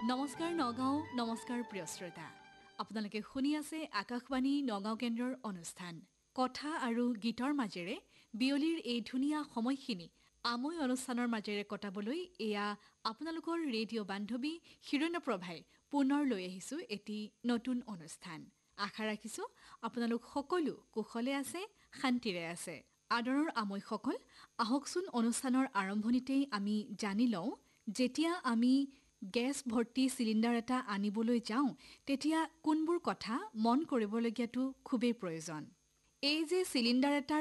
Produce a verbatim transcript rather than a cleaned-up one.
নমস্কাৰ নগাঁও, নমস্কাৰ প্ৰিয় শ্ৰোতা। আপোনালোকে শুনি আছে আকাশবাণী নগাঁও কেন্দ্ৰৰ অনুষ্ঠান কথা আৰু গীতৰ মাজেৰে বিয়লিৰ এই ধুনীয়া সময়খিনি আমৈ অনুষ্ঠানৰ মাজেৰে কটাবলৈ এয়া আপোনালোকৰ ৰেডিঅ' বান্ধৱী হিৰণ্যপ্ৰভাই পুনৰ লৈ আহিছো এটি নতুন অনুষ্ঠান। আশা ৰাখিছো আপোনালোক সকলো কুশলে আছে, শান্তিৰে আছে। আদৰৰ আমৈসকল, আহকচোন অনুষ্ঠানৰ আৰম্ভণিতেই আমি জানি লওঁ, যেতিয়া আমি গেছ ভৰ্তি চিলিণ্ডাৰ এটা আনিবলৈ যাওঁ তেতিয়া কোনবোৰ কথা মন কৰিবলগীয়াটো খুবেই প্ৰয়োজন। এই যে চিলিণ্ডাৰ এটাৰ